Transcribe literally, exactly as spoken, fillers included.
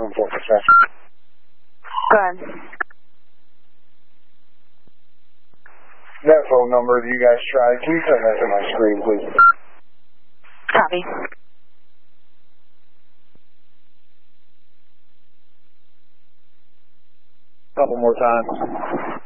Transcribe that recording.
room for success. Go ahead. That phone number that you guys tried, can you send that to my screen, please? Copy. Couple more times.